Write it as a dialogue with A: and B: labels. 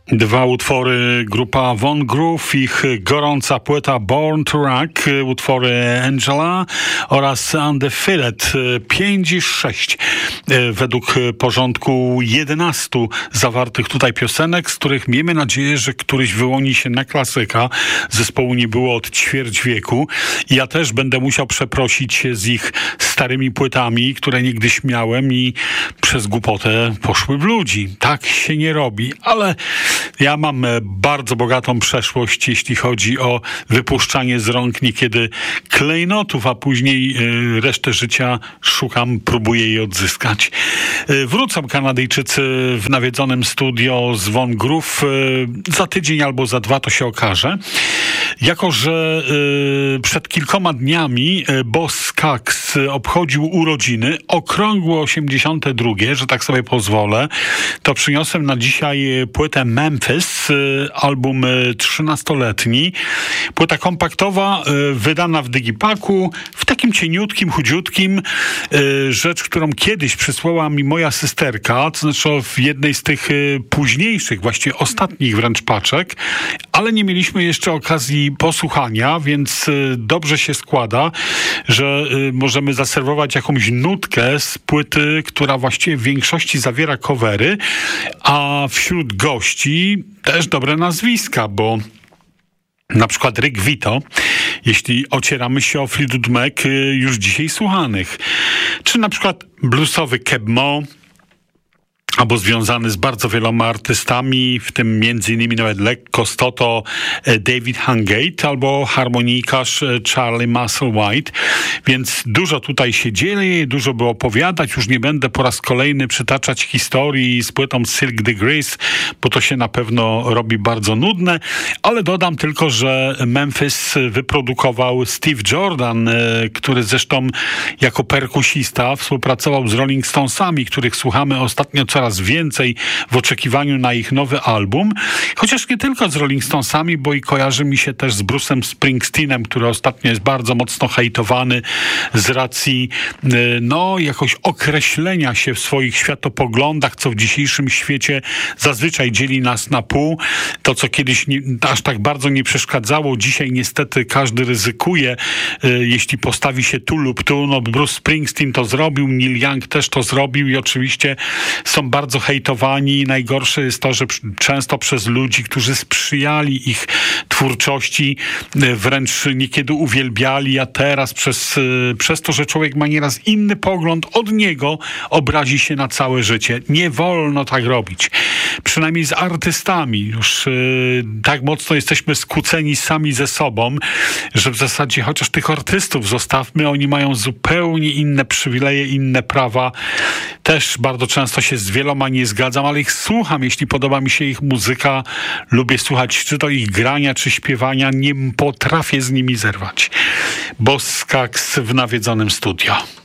A: Dwa utwory, grupa Von Groove, ich gorąca płyta Born to Rock, utwory Angela oraz Undefeated, 5 i 6 według porządku 11 zawartych tutaj piosenek, z których miejmy nadzieję, że któryś wyłoni się na klasyka. Zespołu nie było od ćwierć wieku. Ja też będę musiał przeprosić się z ich starymi płytami, które niegdyś miałem i przez głupotę poszły w ludzi. Tak się nie robi, ale ja mam bardzo bogatą przeszłość, jeśli chodzi o wypuszczanie z rąk niekiedy klejnotów, a później resztę życia szukam, próbuję je odzyskać. Wrócą Kanadyjczycy w nawiedzonym studio z Von Groove. Za tydzień albo za 2 to się okaże. Jako że przed kilkoma dniami Boss Cox obchodził urodziny, okrągłe 82, że tak sobie pozwolę, to przyniosłem na dzisiaj płytę Memphis, album 13-letni. Płyta kompaktowa, wydana w digipaku, w takim cieniutkim, chudziutkim. Rzecz, którą kiedyś przysłała mi moja systerka, to znaczy w jednej z tych późniejszych, właściwie ostatnich wręcz paczek, ale nie mieliśmy jeszcze okazji posłuchania, więc dobrze się składa, że możemy zaserwować jakąś nutkę z płyty, która właściwie w większości zawiera covery, a wśród gości też dobre nazwiska, bo na przykład Rick Vito, jeśli ocieramy się o Fleetwood Mac już dzisiaj słuchanych, czy na przykład bluesowy Keb Mo, albo związany z bardzo wieloma artystami, w tym między innymi nawet lekko z Toto David Hungate, albo harmonikarz Charlie Musselwhite. Więc dużo tutaj się dzieje, dużo by opowiadać. Już nie będę po raz kolejny przytaczać historii z płytą Silk Degrees, bo to się na pewno robi bardzo nudne, ale dodam tylko, że Memphis wyprodukował Steve Jordan, który zresztą jako perkusista współpracował z Rolling Stonesami, których słuchamy ostatnio coraz więcej w oczekiwaniu na ich nowy album. Chociaż nie tylko z Rolling Stonesami, bo i kojarzy mi się też z Bruce'em Springsteenem, który ostatnio jest bardzo mocno hejtowany z racji jakoś określenia się w swoich światopoglądach, co w dzisiejszym świecie zazwyczaj dzieli nas na pół. To, co kiedyś aż tak bardzo nie przeszkadzało, dzisiaj niestety każdy ryzykuje, jeśli postawi się tu lub tu. No, Bruce Springsteen to zrobił, Neil Young też to zrobił i oczywiście są bardzo hejtowani. Najgorsze jest to, że często przez ludzi, którzy sprzyjali ich twórczości, wręcz niekiedy uwielbiali, a teraz przez to, że człowiek ma nieraz inny pogląd od niego, obrazi się na całe życie. Nie wolno tak robić. Przynajmniej z artystami. Już tak mocno jesteśmy skłóceni sami ze sobą, że w zasadzie chociaż tych artystów zostawmy, oni mają zupełnie inne przywileje, inne prawa. Też bardzo często się z wieloma nie zgadzam, ale ich słucham. Jeśli podoba mi się ich muzyka, lubię słuchać czy to ich grania, czy śpiewania. Nie potrafię z nimi zerwać. Boss Cox w nawiedzonym studio.